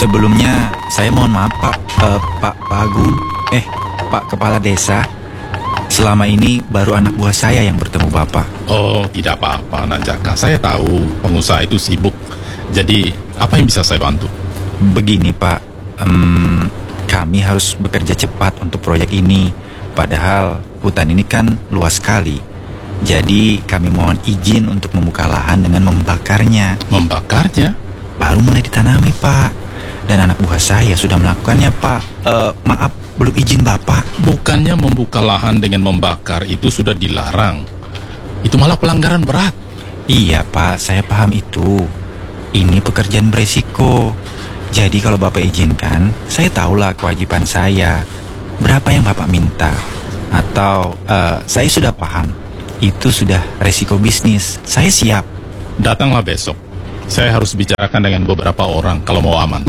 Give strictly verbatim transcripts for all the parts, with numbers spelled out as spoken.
Sebelumnya saya mohon maaf Pak, eh, Pak Pak Agung, eh Pak Kepala Desa. Selama ini baru anak buah saya yang bertemu Bapak. Oh, tidak apa-apa, Nak Jaka. Saya tahu pengusaha itu sibuk. Jadi, apa yang bisa saya bantu? Begini Pak, um, kami harus bekerja cepat untuk proyek ini. Padahal hutan ini kan luas sekali. Jadi kami mohon izin untuk membuka lahan dengan membakarnya. Membakarnya? Baru mulai ditanami Pak. Dan anak buah saya sudah melakukannya Pak. uh, Maaf, belum izin Bapak. Bukannya membuka lahan dengan membakar itu sudah dilarang. Itu malah pelanggaran berat. Iya Pak, saya paham itu. Ini pekerjaan beresiko. Jadi kalau Bapak izinkan, saya tahulah kewajiban saya. Berapa yang Bapak minta? Atau uh, saya sudah paham, itu sudah resiko bisnis. Saya siap. Datanglah besok. Saya harus bicarakan dengan beberapa orang kalau mau aman.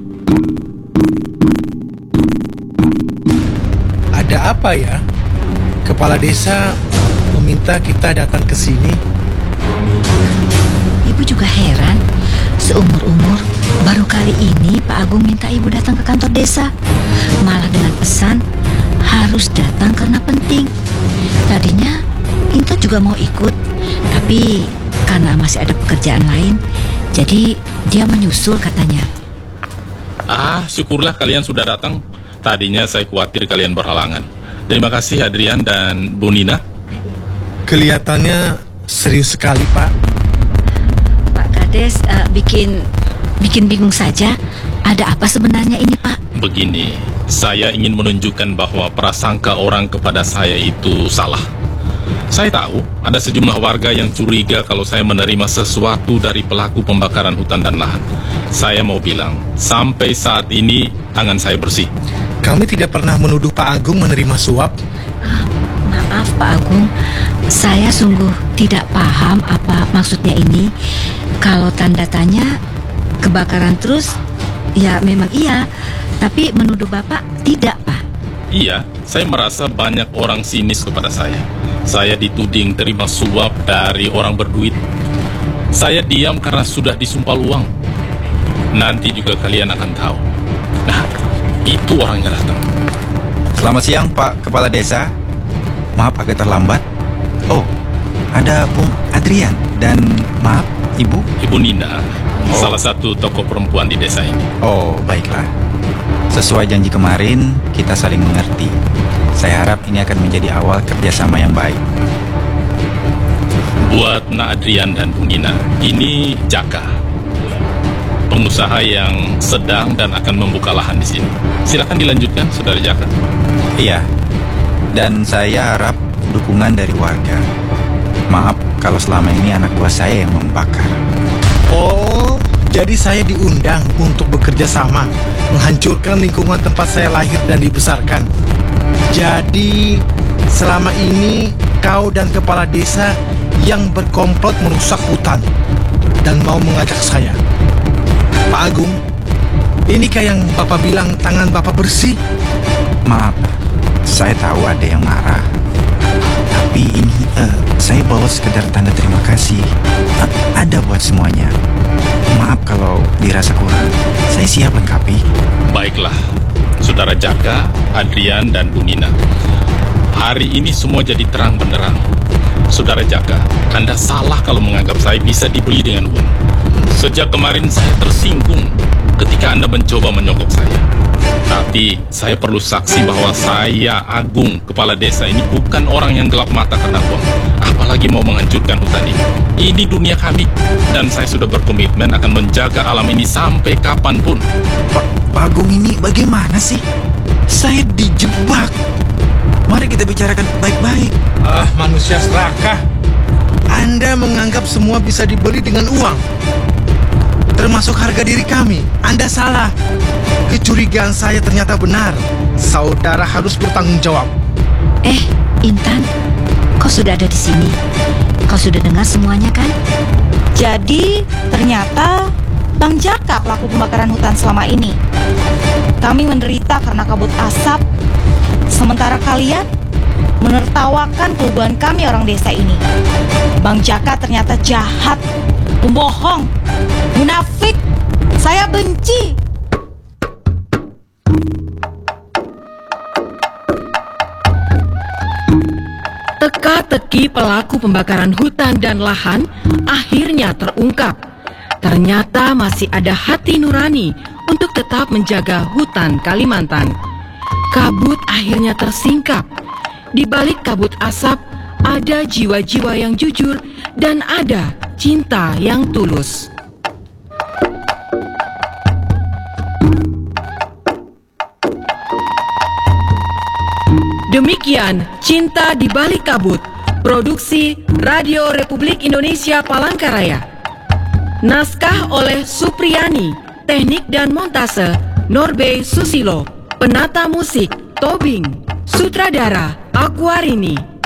Ada apa ya? Kepala desa meminta kita datang ke sini. Ibu juga heran. Seumur-umur baru kali ini Pak Agung minta ibu datang ke kantor desa. Malah dengan pesan harus datang karena penting. Tadinya Intan juga mau ikut, tapi karena masih ada pekerjaan lain, jadi dia menyusul katanya. Ah, syukurlah kalian sudah datang. Tadinya saya khawatir kalian berhalangan. Terima kasih Adrian dan Bu Nina. Kelihatannya serius sekali Pak. Pak Kades uh, bikin bikin bingung saja. Ada apa sebenarnya ini Pak? Begini, saya ingin menunjukkan bahwa prasangka orang kepada saya itu salah. Saya tahu ada sejumlah warga yang curiga kalau saya menerima sesuatu dari pelaku pembakaran hutan dan lahan. Saya mau bilang, sampai saat ini tangan saya bersih. Kami tidak pernah menuduh Pak Agung menerima suap. Maaf Pak Agung, saya sungguh tidak paham apa maksudnya ini. Kalau tanda tanya kebakaran terus, ya memang iya. Tapi menuduh Bapak tidak Pak. Iya, saya merasa banyak orang sinis kepada saya. Saya dituding terima suap dari orang berduit. Saya diam karena sudah disumpah uang. Nanti juga kalian akan tahu. Nah, itu orangnya datang. Selamat siang Pak Kepala Desa. Maaf agak terlambat. Oh, ada Bung Adrian. Dan maaf Ibu. Ibu Nina, Oh. salah satu tokoh perempuan di desa ini. Oh, baiklah. Sesuai janji kemarin, kita saling mengerti. Saya harap ini akan menjadi awal kerjasama yang baik. Buat Nak Adrian dan Bu Nina, ini Jaka, pengusaha yang sedang dan akan membuka lahan di sini. Silakan dilanjutkan, Saudara Jaka. Iya, dan saya harap dukungan dari warga. Maaf kalau selama ini anak buah saya yang membakar. Oh, jadi saya diundang untuk bekerja sama menghancurkan lingkungan tempat saya lahir dan dibesarkan. Jadi selama ini kau dan kepala desa yang berkomplot merusak hutan dan mau mengajak saya. Pak Agung, inikah yang Bapak bilang tangan Bapak bersih? Maaf, saya tahu ada yang marah. Tapi ini eh, saya bawa sekedar tanda terima kasih. A- ada buat semuanya. Maaf kalau dirasa kurang. Saya siap lengkapi. Baiklah, Saudara Jaka, Adrian, dan Bu Nina. Hari ini semua jadi terang benderang. Saudara Jaka, Anda salah kalau menganggap saya bisa dibeli dengan uang. Sejak kemarin saya tersinggung ketika Anda mencoba menyogok saya. Tapi saya perlu saksi bahwa saya, Agung, kepala desa ini bukan orang yang gelap mata karena uang. Apalagi mau menghancurkan hutan ini. Ini dunia kami. Dan saya sudah berkomitmen akan menjaga alam ini sampai kapanpun. Pak, Pak Agung ini bagaimana sih? Saya dijebak. Mari kita bicarakan baik-baik. Ah, manusia serakah. Anda menganggap semua bisa dibeli dengan uang, termasuk harga diri kami. Anda salah. Kecurigaan saya ternyata benar. Saudara harus bertanggung jawab. Eh, Intan, kau sudah ada di sini. Kau sudah dengar semuanya kan? Jadi ternyata Bang Jaka pelaku pembakaran hutan selama ini. Kami menderita karena kabut asap, sementara kalian menertawakan keubuhan kami orang desa ini. Bang Jaka ternyata jahat, pembohong, munafik. Saya benci. Aksi pelaku pembakaran hutan dan lahan akhirnya terungkap. Ternyata masih ada hati nurani untuk tetap menjaga hutan Kalimantan. Kabut akhirnya tersingkap. Di balik kabut asap ada jiwa-jiwa yang jujur dan ada cinta yang tulus. Demikian Cinta di Balik Kabut, produksi Radio Republik Indonesia Palangkaraya. Naskah oleh Supriyani, teknik dan montase Norbe Susilo, penata musik Tobing, sutradara Aquarini.